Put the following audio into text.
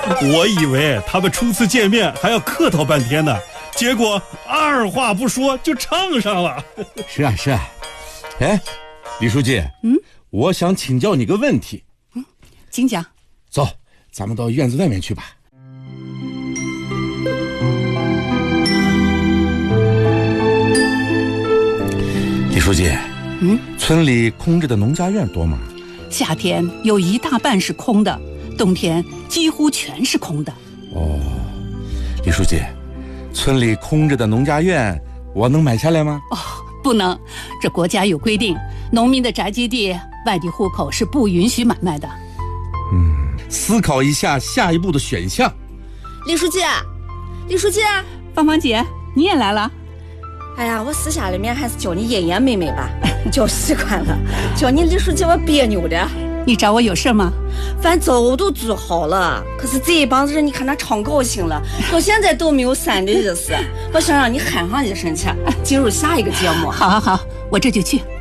我以为他们初次见面还要客套半天呢，结果二话不说就唱上了。 是啊是啊。哎，李书记，我想请教你个问题。 请讲。 走，咱们到院子外面去吧。李书记，村里空着的农家院多吗？ 夏天有一大半是空的，冬天几乎全是空的。 哦，李书记，村里空着的农家院，我能买下来吗？ 哦，不能，这国家有规定，农民的宅基地外地户口是不允许买卖的。 思考一下下一步的选项。 李书记，李书记， 芳芳姐，你也来了。 哎呀，我私下里面还是叫你妍妍妹妹吧，叫习惯了，叫你李书记我别扭的。 你找我有事吗？ 饭早都煮好了，可是这一帮子人你看他唱高兴了，到现在都没有散的意思。我想让你喊上一声去，进入下一个节目。 好好好，我这就去。